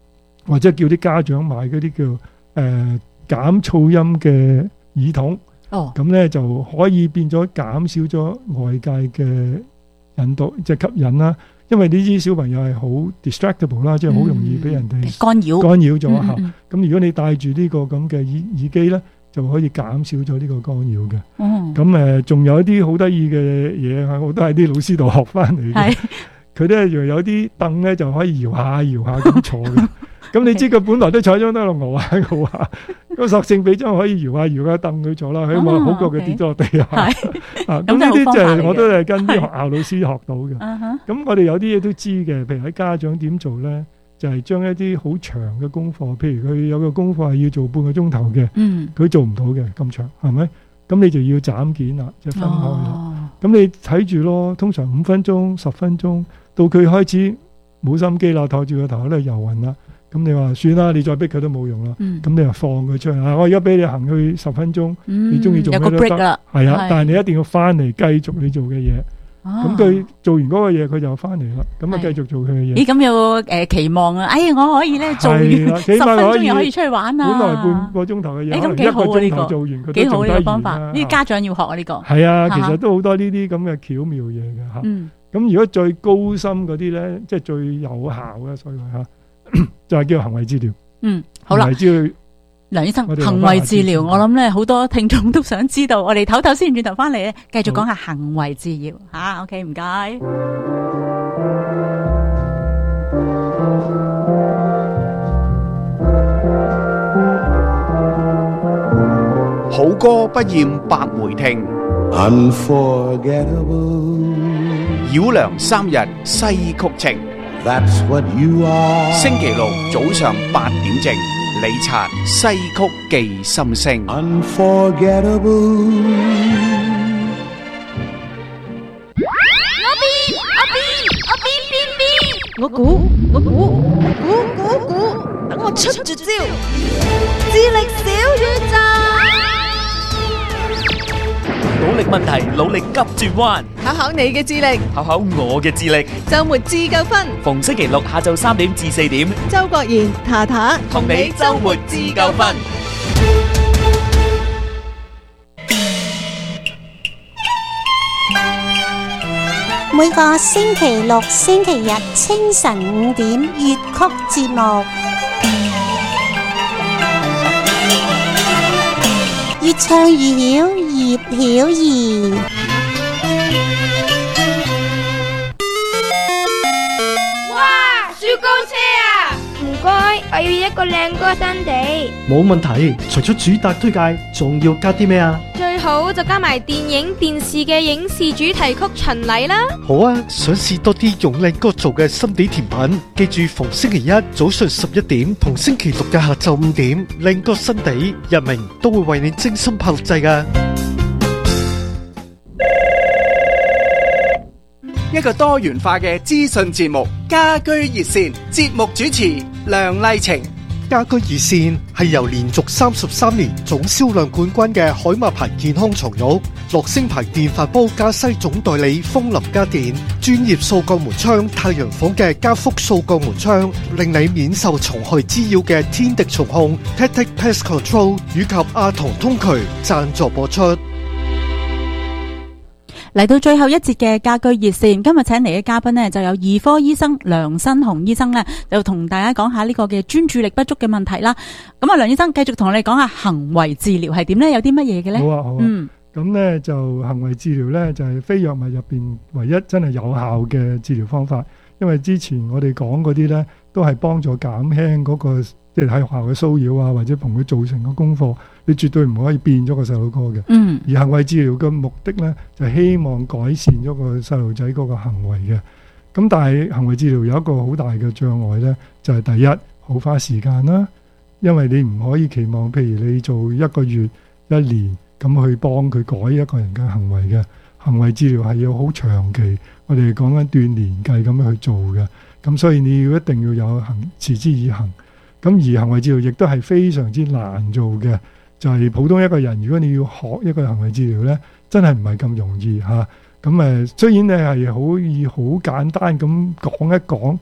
或者叫啲家長買嗰啲叫減噪音嘅耳筒。咁咧就可以變咗減少咗外界嘅引導，即係吸引啦。因為呢啲小朋友係好 distractible 啦，即係好容易俾人哋干擾咗嚇。咁如果你戴住呢個咁嘅耳機咧，就可以減少咗呢個干擾嘅。咁仲有一啲好得意嘅嘢嚇，我都喺啲老師度學翻嚟嘅。佢咧又有啲凳咧就可以搖下咁坐嘅。咁你知佢本來都坐張得落牛喺度啊，咁索性俾張可以搖下凳佢坐啦，起碼好過佢跌咗落地下。咁呢啲就係我都係跟啲學校老師學到嘅。咁我哋有啲嘢都知嘅，譬如喺家長點做咧，就係將一啲好長嘅功課，譬如佢有個功課係要做半個鐘頭嘅，佢做唔到嘅咁長，係咪？咁你就要斬件啦，即係分開啦。咁你睇住咯，通常5分鐘、10分鐘，到佢開始冇心機啦，托住個頭喺度遊魂啦。咁你話算啦，你再逼佢都冇用啦。咁你就放佢出去。我而家俾你行去10分鐘，你中意做咩都得。係啊，但係你一定要翻嚟繼續你做嘅嘢。咁佢做完嗰個嘢，佢就翻嚟啦。咁啊，繼續做佢嘅嘢。咁有期望啊！我可以咧做完10分鐘又可以出去玩啊！ 本來半個鐘頭嘅嘢， 咁幾好啊！呢個做完佢都幾好呢個方法。 呢啲家長要學啊！呢個係啊，其實都好多呢啲咁嘅巧妙嘢嘅嚇。咁如果最高深嗰啲咧，即係最有效嘅，所以話嚇。就係叫行為治療。 好啦，梁醫生，行為治療，我諗咧好多聽眾都想知道。我哋唞唞先，轉頭翻嚟咧，繼續講下行為治療吓。OK， 唔該。 好歌不厭百回聽，繞梁3日西曲情。That's what you are。星期六早上8點正，李察西曲記心聲。Unforgettable。 我估，等我出絕招，智力小宇宙。 努力問題，努力急轉彎。 考考你嘅智力， 考考我嘅智力。 週末自夠分。 逢星期六下晝3點至4點， 周國賢、塔塔同你週末自夠分。 每個星期六、星期日清晨5點粵曲節目，越唱越曉，葉曉儀。 哇，雪糕車啊！唔該，我要一個靚歌新地。 冇問題，除咗主打推介，仲要加啲咩啊？ 最好就加埋電影、電視嘅影視主題曲巡禮啦。 好啊，想試多啲用靚歌做嘅心地甜品，記住逢星期一早上11點同星期六嘅下晝5點，靚歌新地日明都會為你精心拍錄製㗎。 一個多元化嘅資訊節目，家居熱線，節目主持梁麗晴。 家居熱線係由連續33年總銷量冠軍嘅海馬牌健康床褥、樂聲牌電飯煲加西總代理風林家電、專業掃鋼門窗太陽房嘅加福掃鋼門窗，令你免受蟲害滋擾嘅天敵蟲控 Tactic Pest Control 以及阿童通渠贊助播出。 嚟到最後一節嘅家居熱線，今日請嚟嘅嘉賓呢，就有兒科醫生梁新鴻醫生呢，就同大家講下呢個嘅專注力不足嘅問題啦。咁啊，梁醫生繼續同我哋講下行為治療係點呢？有啲乜嘢嘅呢？ 好啊，好啊。咁呢就行為治療呢，就係非藥物入邊唯一真係有效嘅治療方法。因為之前我哋講嗰啲呢，都係幫助減輕嗰個即係喺學校嘅騷擾啊，或者同佢造成嘅功課，你絕對唔可以變咗個細路哥嘅。而行為治療嘅目的呢，就係希望改善咗個細路仔嗰個行為嘅。咁但係行為治療有一個好大嘅障礙呢，就係第一，好花時間啦，因為你唔可以期望譬如你做1個月、1年咁去幫佢改一個人嘅行為嘅。行為治療係要好長期，我哋講緊斷年計咁樣去做嘅。咁所以你要一定要有持之以恆。咁而行為治療亦都係非常之難做嘅，就係普通一個人如果你要學一個行為治療呢，真係唔係咁容易嚇。咁雖然你係可以好簡單咁講一講，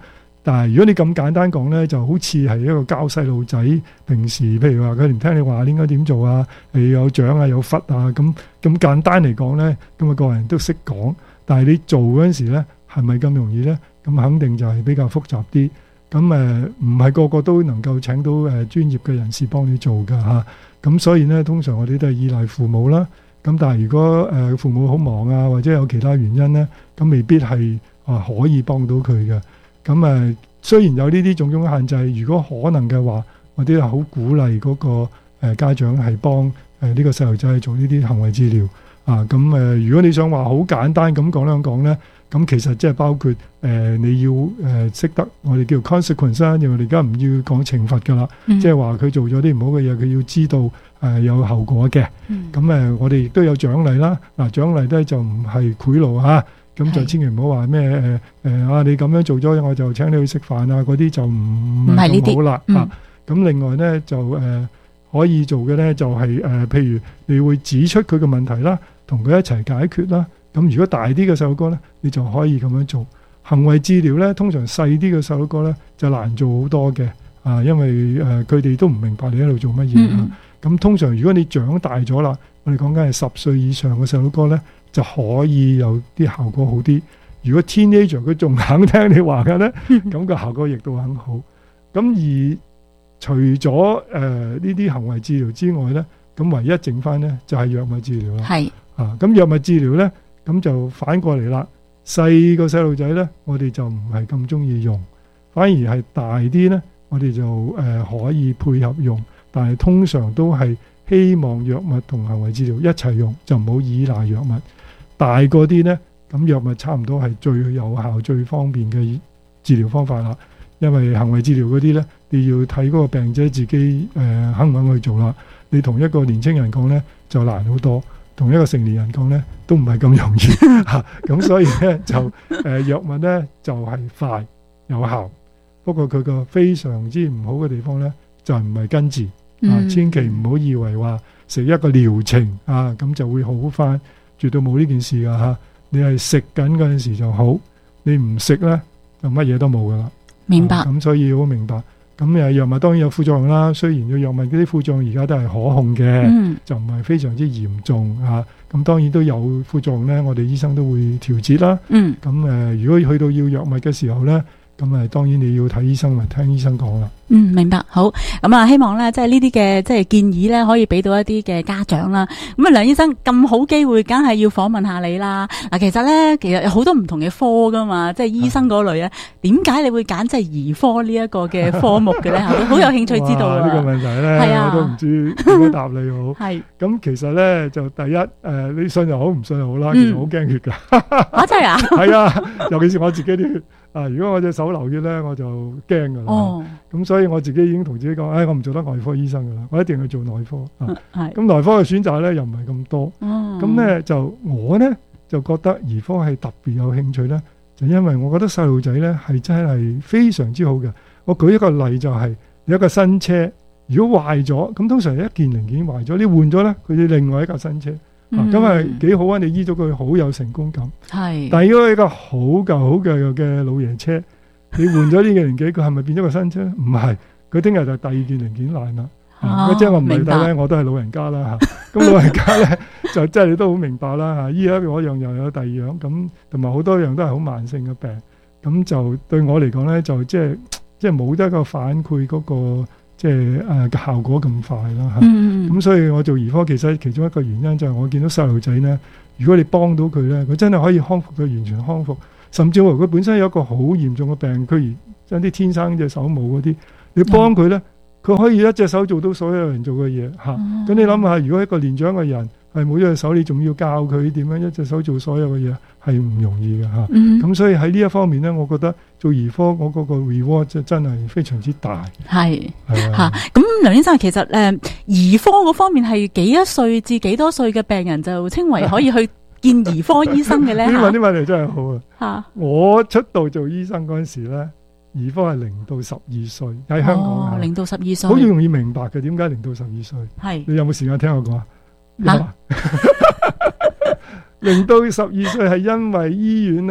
但係如果你咁簡單講咧，就好似係一個教細路仔平時，譬如話佢唔聽你話，你應該點做啊？你有獎啊，有罰啊，咁簡單嚟講咧，咁啊個人都識講。但係你做嗰陣時咧，係咪咁容易咧？咁肯定就係比較複雜啲。咁唔係個個都能夠請到專業嘅人士幫你做㗎嚇。咁所以咧，通常我哋都係依賴父母啦。咁但係如果父母好忙啊，或者有其他原因咧，咁未必係可以幫到佢嘅。咁雖然有呢啲種種限制，如果可能嘅話，我哋係好鼓勵嗰個家長係幫呢個細路仔做呢啲行為治療啊。咁如果你想話好簡單咁講咧，咁其實即係包括你要識得我哋叫 consequence 啦，因為我哋而家唔要講懲罰㗎啦，即係話佢做咗啲唔好嘅嘢，佢要知道有後果嘅。咁我哋亦都有獎勵啦。嗱，獎勵咧就唔係賄賂嚇。咁就千祈唔好話咩你咁樣做咗，我就請你去食飯啊，嗰啲就唔係咁好啦。咁另外咧就可以做嘅咧就係譬如你會指出佢嘅問題啦，同佢一齊解決啦。咁如果大啲嘅細路哥咧，你就可以咁樣做。行為治療咧，通常細啲嘅細路哥咧就難做好多嘅因為佢哋都唔明白你喺度做乜嘢。咁通常如果你長大咗啦，我哋講緊係10歲以上嘅細路哥咧，就可以有啲效果好啲。如果 teenager 佢仲肯聽你話嘅咧，咁個效果亦都很好。咁而除咗呢啲行為治療之外咧，咁唯一剩翻咧就係藥物治療啦。係咁藥物治療咧，咁就反過嚟啦。細個細路仔咧，我哋就唔係咁中意用，反而係大啲咧，我哋就可以配合用，但係通常都係希望藥物同行為治療一齊用，就唔好依賴藥物。大個啲呢，咁藥物差唔多係最有效、最方便嘅治療方法啦。因為行為治療嗰啲呢，你要睇嗰個病者自己肯唔肯去做啦。你同一個年青人講呢，就難好多，同一個成年人講呢，都唔係咁容易。咁所以呢，就藥物呢，就係快有效，不過佢個非常之唔好嘅地方呢，就唔係根治。千祈唔好以為話食一個療程咁就會好翻，絕對冇呢件事噶你係食緊嗰陣時就好，你唔食咧就乜嘢都冇噶啦。明白。咁所以好明白。咁藥物當然有副作用啦，雖然個藥物嗰啲副作用而家都係可控嘅，就唔係非常之嚴重咁當然都有副作用咧，我哋醫生都會調節啦。咁如果去到要藥物嘅時候咧，咁當然你要睇醫生，咪聽醫生講啦。 明白。好，咁希望咧，即係呢啲嘅即係建議咧，可以俾到一啲嘅家長啦。咁梁醫生咁好機會，梗係要訪問下你啦。嗱，其實有好多唔同嘅科噶嘛，即係醫生嗰類啊。點解你會揀即係兒科呢一個嘅科目嘅咧？好有興趣知道啊。呢個問題咧，我都唔知點樣答你好。係。咁其實咧就第一，你信又好，唔信又好啦。其實好驚血噶。真係啊？係啊，尤其是我自己啲血。如果我隻手流血咧，我就驚噶啦。咁所以我自己已經同自己講，我唔做得外科醫生噶啦，我一定去做內科。咁內科嘅選擇咧又唔係咁多。咁咧我咧就覺得兒科係特別有興趣咧，就因為我覺得細路仔咧係真係非常之好嘅。我舉一個例就係有一個新車，如果壞咗，咁通常一件零件壞咗，你換咗咧，佢要另外一架新車。咁係幾好啊！你醫咗佢好有成功感。係。但係如果一個好舊嘅老爺車，你換咗呢個零件，佢係咪變咗個新車？唔係，佢聽日就第二件零件爛啦。即係我唔係睇咧，我都係老人家啦嚇。咁老人家咧就即係你都好明白啦嚇。醫一樣又有第二樣，咁同埋好多樣都係好慢性嘅病。咁就對我嚟講咧，就即係冇得個反饋嗰個。即係嘅效果咁快啦嚇，咁所以我做兒科其實其中一個原因就係我見到細路仔咧，如果你幫到佢咧，佢真係可以康復，佢完全康復，甚至乎佢本身有一個好嚴重嘅病，佢真啲天生隻手冇嗰啲，你幫佢咧，佢可以一隻手做到所有人做嘅嘢嚇。咁你諗下，如果一個年長嘅人係冇咗隻手，你仲要教佢點樣一隻手做所有嘅嘢，係唔容易嘅嚇。咁所以喺呢一方面咧，我覺得做兒科我嗰個 reward 真係非常之大。係嚇。咁梁醫生其實兒科嗰方面係幾多歲至幾多歲嘅病人就稱為可以去見兒科醫生嘅咧？呢啲問題真係好啊！嚇，我出道做醫生嗰陣時咧，兒科係0到12歲喺香港。0到12歲，好容易明白嘅。點解0到12歲？係你有冇時間聽我講啊？0到12歲係因為醫院咧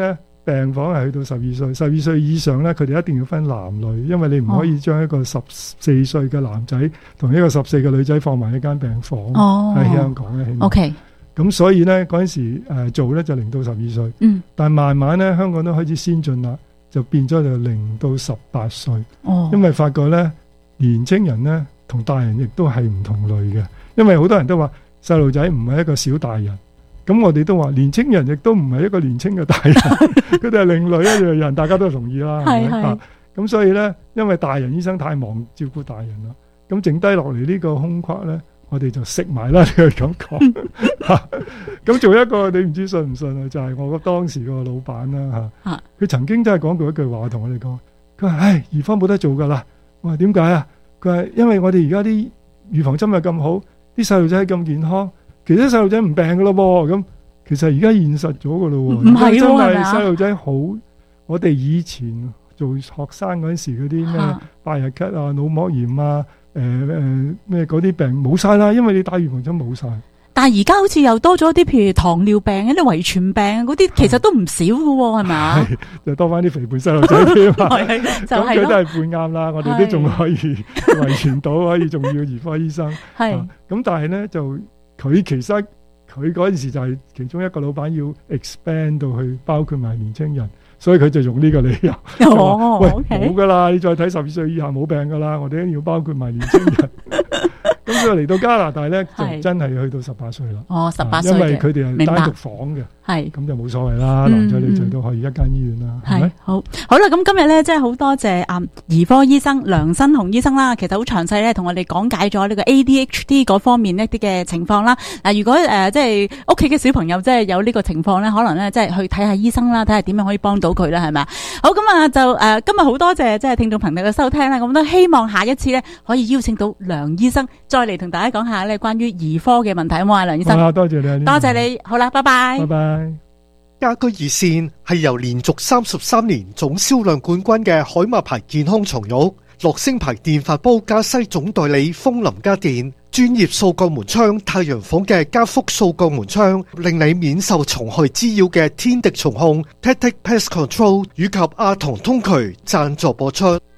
病房係去到12歲，12歲以上咧，佢哋一定要分男女，因為你唔可以將一個14歲嘅男仔同一個14嘅女仔放埋一間病房。喺香港咧，起碼。OK。咁所以咧嗰陣時做咧就0到12歲。但係慢慢咧香港都開始先進啦，就變咗就0到18歲。因為發覺咧年青人咧同大人亦都係唔同類嘅，因為好多人都話細路仔唔係一個小大人。咁我哋都話年青人亦都唔係一個年青嘅大人，佢哋係另類一樣人，大家都同意啦。係咪？咁所以咧，因為大人醫生太忙照顧大人啦，咁剩低落嚟呢個空隙咧，我哋就食埋啦，你係咁講。咁做一個你唔知信唔信啊？就係我當時個老闆啦嚇，佢曾經真係講過一句話同我哋講，佢話：唉，兒科冇得做㗎啦。我話點解啊？佢話因為我哋而家啲預防針又咁好，啲細路仔咁健康。其實細路仔唔病噶咯噃，咁其實而家現實咗噶咯，唔係真係細路仔好。我哋以前做學生嗰陣時嗰啲咩百日咳啊、腦膜炎啊、咩嗰啲病冇晒啦，因為你打預防針冇晒。 但係而家好似又多咗啲，譬如糖尿病、啲遺傳病嗰啲，其實都唔少噶，係咪啊？就多翻啲肥胖細路仔添啊！ 咁佢都係判啱啦，我哋都仲可以遺傳到，可以仲要兒科醫生。係咁，但係咧就。佢其實佢嗰陣時就係其中一個老闆要 expand 到去包括埋年青人，所以佢就用呢個理由。喂，冇噶啦，你再睇12歲以下冇病噶啦，我哋一定要包括埋年青人。咁佢嚟到加拿大咧，就真係去到18歲啦。18歲，因為佢哋係單獨房嘅，係咁就冇所謂啦。男仔女仔都可以一間醫院啦。係好啦，咁今日咧真係好多謝兒科醫生梁新鴻醫生啦。其實好詳細咧，同我哋講解咗呢個 ADHD 嗰方面一啲嘅情況啦。嗱，如果即係屋企嘅小朋友即係有呢個情況咧，可能咧即係去睇下醫生啦，睇下點樣可以幫到佢啦，係咪啊？好，咁啊就今日好多謝即係聽眾朋友嘅收聽啦。咁都希望下一次咧可以邀請到梁醫生再嚟同大家講下咧關於兒科嘅問題，好唔好啊，梁醫生？ 好啊，多謝你， 多謝你。好啦，拜拜， 拜拜。 家居熱線係由連續33年總銷量冠軍嘅海馬牌健康床褥、樂聲牌電飯煲加西總代理楓林家電、專業掃鋼門窗太陽房嘅加福掃鋼門窗，令你免受蟲害滋擾嘅天敵蟲控 Tactic Pest Control 以及阿童通渠贊助播出。